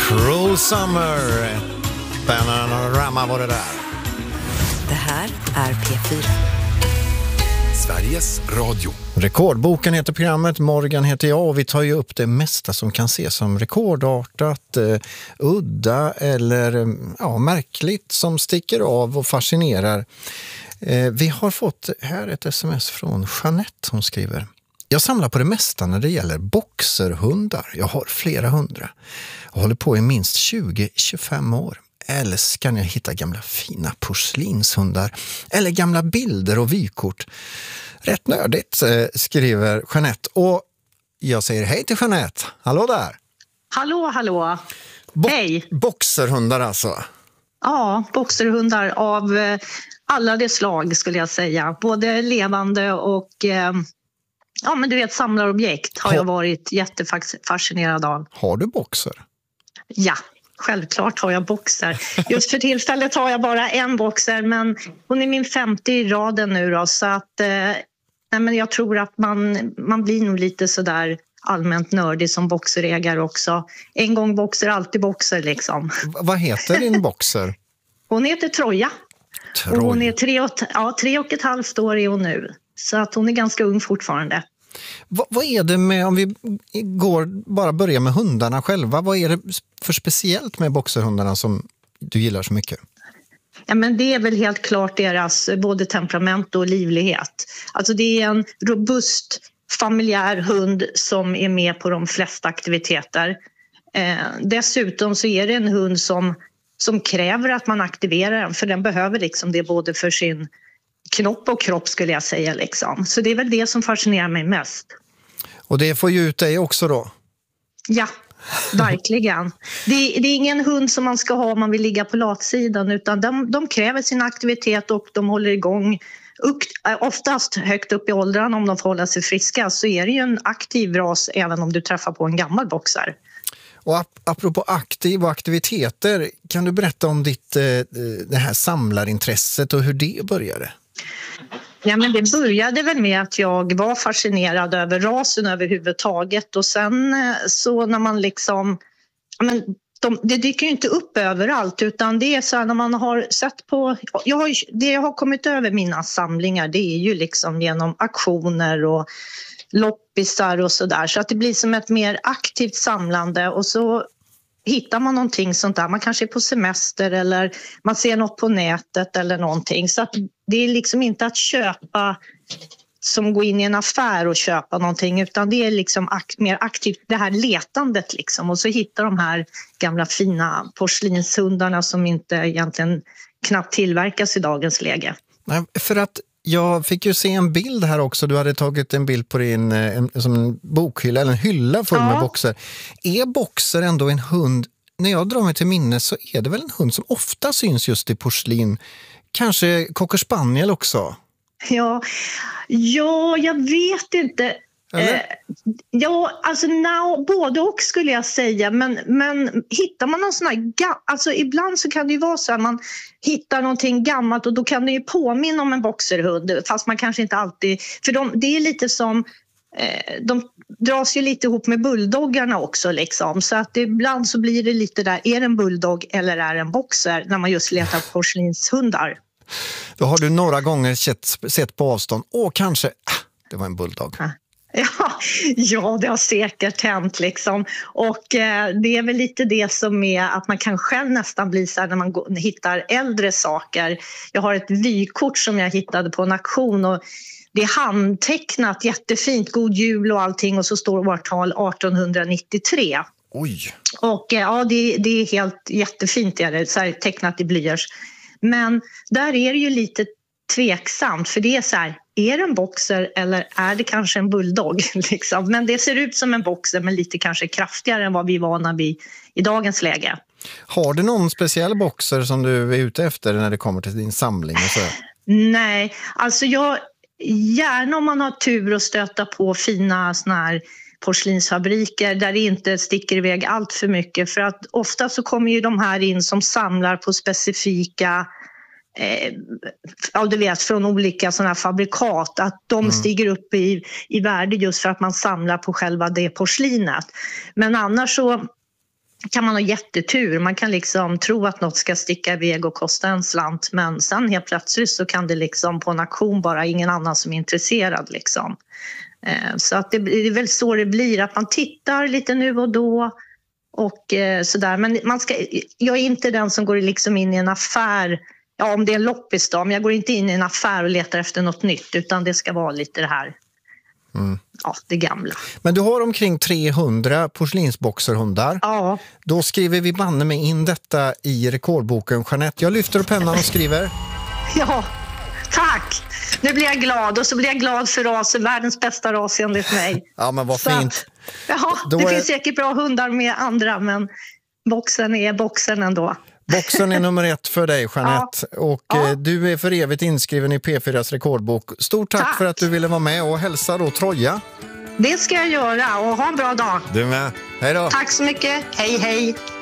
Cruel Summer. Bananarama var det där. Det här är P4. Sveriges Radio. Rekordboken heter programmet, Morgan heter jag och vi tar ju upp det mesta som kan ses som rekordartat, udda eller märkligt som sticker av och fascinerar. Vi har fått här ett sms från Jeanette, hon skriver: jag samlar på det mesta när det gäller boxerhundar. Jag har flera hundra. Jag håller på i minst 20-25 år. Eller kan jag hitta gamla fina porslinshundar eller gamla bilder och vykort. Rätt nördigt, skriver Jeanette. Och jag säger hej till Jeanette. Hallå där. Hallå. Hej. Boxerhundar alltså. Ja, boxerhundar av alla de slag skulle jag säga. Både levande och men du vet, samlarobjekt har jag varit jättefascinerad av. Har du boxer? Ja, självklart har jag boxer. Just för tillfället har jag bara en boxer, men hon är min 50 i raden nu då, så att men jag tror att man blir nog lite sådär allmänt nördig som boxerägare också. En gång boxer, alltid boxer liksom. Vad heter din boxer? Hon heter Troja. Och hon är 3,5 år är hon nu. Så att hon är ganska ung fortfarande. Vad är det med, om vi bara börjar med hundarna själva, vad är det för speciellt med boxerhundarna som du gillar så mycket? Ja, men det är väl helt klart deras både temperament och livlighet. Alltså det är en robust familjär hund som är med på de flesta aktiviteter. Dessutom så är det en hund som kräver att man aktiverar den, för den behöver liksom det både för sin knopp och kropp skulle jag säga liksom. Så det är väl det som fascinerar mig mest. Och det får ju ut dig också då? Ja, verkligen. Det är ingen hund som man ska ha om man vill ligga på latsidan, utan de kräver sin aktivitet och de håller igång. Oftast högt upp i åldrarna, om de får hålla sig friska, så är det ju en aktiv ras även om du träffar på en gammal boxer. Och apropå aktiv och aktiviteter, kan du berätta om det här samlarintresset och hur det började? Ja, men det började väl med att jag var fascinerad över rasen överhuvudtaget, och sen så när man liksom, det dyker ju inte upp överallt, utan det är så här när man har sett på, det jag har kommit över mina samlingar, det är ju liksom genom auktioner och loppisar och sådär, så att det blir som ett mer aktivt samlande, och så hittar man någonting sånt där, man kanske är på semester eller man ser något på nätet eller någonting, så att det är liksom inte att köpa som gå in i en affär och köpa någonting, utan det är liksom mer aktivt det här letandet liksom, och så hittar de här gamla fina porslinshundarna som inte egentligen knappt tillverkas i dagens läge. Nej, för att jag fick ju se en bild här också. Du hade tagit en bild på din som en bokhylla eller en hylla full med boxer. Är boxer ändå en hund? När jag drar mig till minne så är det väl en hund som ofta syns just i porslin. Kanske cocker spaniel också? Ja, jag vet inte. Både och skulle jag säga, men hittar man någon sån här alltså ibland så kan det ju vara så att man hittar någonting gammalt och då kan det ju påminna om en boxerhund, fast man kanske inte alltid, för det är lite som de dras ju lite ihop med bulldoggarna också liksom, så att ibland så blir det lite där, är det en bulldog eller är det en boxer när man just letar porslinshundar. Då har du några gånger sett på avstånd, kanske det var en bulldog. Ja, det har säkert hänt liksom. Och det är väl lite det som är att man kan själv nästan bli så här när man hittar äldre saker. Jag har ett vykort som jag hittade på en auktion och det är handtecknat jättefint, god jul och allting, och så står årtal 1893. Oj. Och det är helt jättefint, är det, så här, tecknat i blyerts. Men där är det ju lite tveksamt, för det är så här, är det en boxer eller är det kanske en bulldog liksom? Men det ser ut som en boxer, men lite kanske kraftigare än vad vi är vana vid i dagens läge. Har du någon speciell boxer som du är ute efter när det kommer till din samling och så? Nej, alltså jag gärna om man har tur och stöta på fina såna här porslinsfabriker där det inte sticker iväg allt för mycket, för att ofta så kommer ju de här in som samlar på specifika du vet, från olika sådana här fabrikat, att de stiger upp i värde just för att man samlar på själva det porslinet. Men annars så kan man ha jättetur. Man kan liksom tro att något ska sticka iväg och kosta en slant, men sen helt plötsligt så kan det liksom på en auktion bara ingen annan som är intresserad liksom. Så att det är väl så det blir, att man tittar lite nu och då och sådär. Men jag är inte den som går liksom in i en affär, ja om det är en loppis då, men jag går inte in i en affär och letar efter något nytt, utan det ska vara lite det här. Ja, det gamla. Men du har omkring 300 porslinsboxerhundar. Ja. Då skriver vi banne med in detta i rekordboken, Jeanette. Jag lyfter upp pennan och skriver. Ja, tack. Nu blir jag glad, och så blir jag glad för rasen, världens bästa ras enligt mig. Ja, men vad så fint. Ja, det finns säkert bra hundar med andra, men boxen är boxen ändå. Boxen är nummer 1 för dig, Jeanette. Ja. Och du är för evigt inskriven i P4s rekordbok. Stort tack för att du ville vara med, och hälsa då Troja. Det ska jag göra, och ha en bra dag. Du med. Hej då. Tack så mycket. Hej, hej.